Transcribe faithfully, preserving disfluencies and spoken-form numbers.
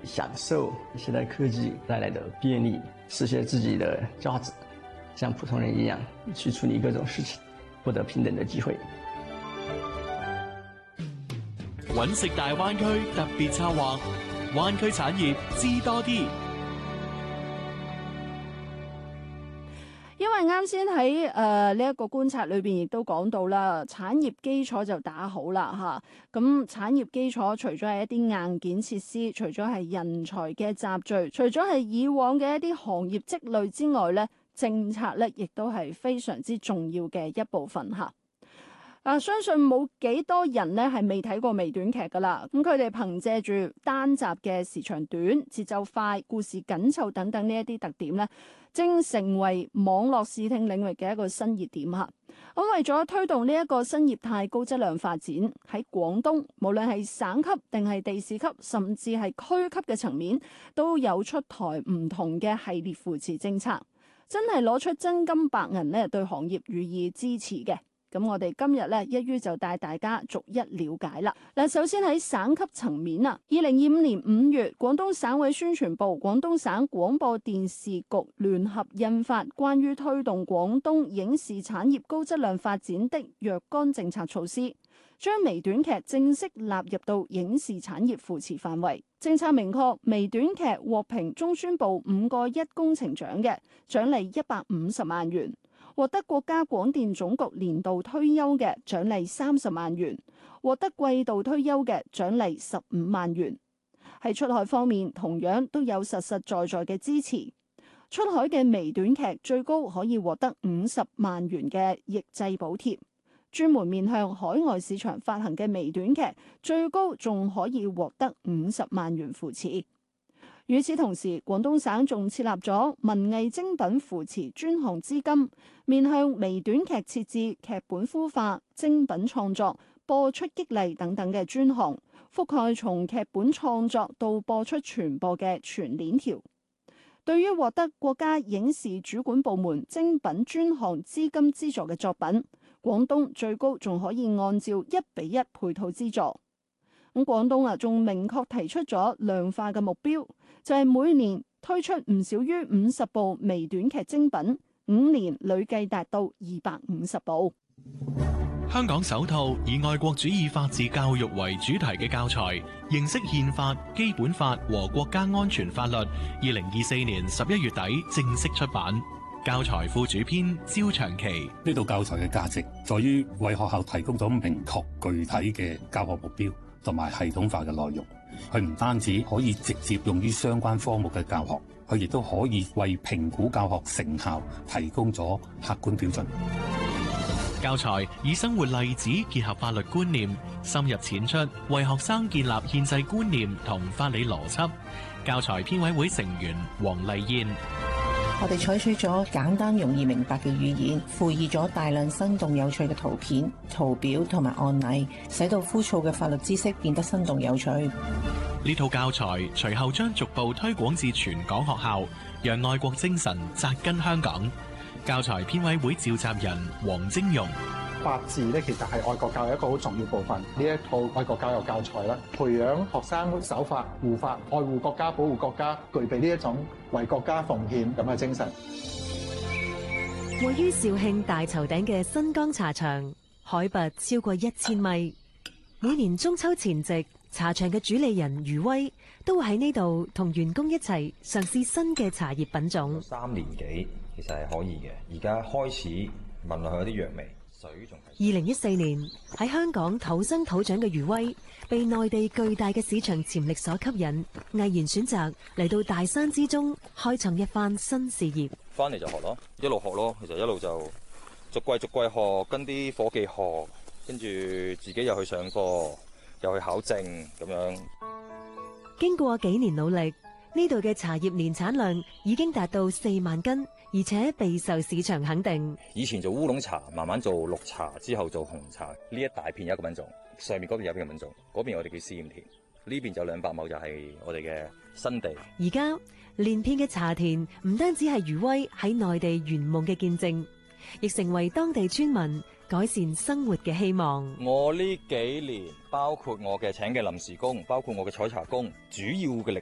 享受现代科技带来的便利，实现自己的价值，像普通人一样去处理各种事情，获得平等的機會。 揾食大灣區特別策劃，灣區產業知多啲。 因為啱先喺誒呢一個觀察裏邊，亦都講到啦，產業基礎就打好啦嚇。咁產業基礎除咗係一啲硬件設施，除咗係人才嘅集聚，除咗係以往嘅一啲行業積累之外咧，政策咧亦都係非常之重要嘅一部分嚇。啊，相信冇幾多人咧係未睇過微短劇噶啦。咁佢哋憑借住單集嘅時長短、節奏快、故事緊湊等等呢一啲特點咧，正成為網絡視聽領域嘅一個新熱點嚇。咁為咗推動呢一個新業態高質量發展，喺廣東無論係省級定係地市級，甚至係區級嘅層面，都有出台唔同嘅系列扶持政策，真係攞出真金白銀咧對行業予以支持嘅。咁我哋今日咧一於就帶大家逐一了解啦。嗱，首先喺省級層面啊，二零二五年五月，廣東省委宣傳部、廣東省廣播電視局聯合印發關於推動廣東影視產業高質量發展的若干政策措施，將微短劇正式納入到影視產業扶持範圍。政策明確，微短劇獲評中宣部五個一工程獎嘅獎勵一百五十萬元。獲得國家廣電總局年度推優嘅獎勵三十萬元，獲得季度推優嘅獎勵十五萬元。喺出海方面，同樣都有實實在在嘅支持。出海嘅微短劇最高可以獲得五十萬元嘅譯製補貼，專門面向海外市場發行嘅微短劇最高仲可以獲得五十萬元扶持。與此同時，廣東省仲設立咗文藝精品扶持專項資金，面向微短劇設置劇本孵化、精品創作、播出激勵等等嘅專項，覆蓋從劇本創作到播出傳播嘅全鏈條。對於獲得國家影視主管部門精品專項資金資助嘅作品，廣東最高仲可以按照一比一配套資助。咁廣東啊，仲明確提出咗量化嘅目標，就係、是、每年推出唔少於五十部微短劇精品，五年累計達到二百五十部。 香港首套以愛國主義法治教育為主題嘅教材《認識憲法、基本法和國家安全法律》，二零二四年十一月底正式出版。教材副主編焦長期： 呢套教材嘅價值在於為學校提供咗明確具體嘅教學目標同埋系統化嘅內容，佢唔單止可以直接用於相關科目嘅教學，佢亦都可以為評估教學成效提供咗客觀標準。 教材以生活例子結合法律觀念，深入淺出，為學生建立憲制觀念同法理邏輯。教材編委會成員黃麗燕： 我哋採取咗簡單容易明白嘅語言，附以咗大量生動有趣嘅圖片、圖表同埋案例，使到枯燥嘅法律知識變得生動有趣。 呢套教材隨後將逐步推廣至全港學校，讓愛國精神扎根香港。教材編委會召集人黃晶容： 法治咧，其實係愛國教育一個好重要部分。呢一套愛國教育教材咧，培養學生守法、護法、愛護國家、保護國家，具備呢一種為國家奉獻咁嘅精神。 位於肇慶大頭頂嘅新江茶場，海拔超過一千米。每年中秋前夕，茶場嘅主理人余威都會喺呢度同員工一齊嘗試新嘅茶葉品種。 三年幾其實係可以嘅，而家開始聞落去有啲藥味。 二零一四年喺香港土生土長嘅余威，被內地巨大嘅市場潛力所吸引，毅然選擇嚟到大山之中開創一番新事業。 翻嚟就學咯，一路學咯，其實一路就逐季逐季學，跟啲夥計學，跟住自己又去上課，又去考證咁樣。 經過幾年努力，呢度嘅茶葉年產量已經達到四萬斤，而且備受市場肯定。 以前做烏龍茶，慢慢做綠茶，之後做紅茶。呢一大片有一個品種，上面嗰邊有一個品種，嗰邊我哋叫試驗田，呢邊就兩百畝就係我哋嘅新地。 而家連片嘅茶田唔單止係余威喺內地圓夢嘅見證，亦成為當地村民改善生活嘅希望。 我呢幾年包括我嘅請嘅臨時工，包括我嘅採茶工，主要嘅力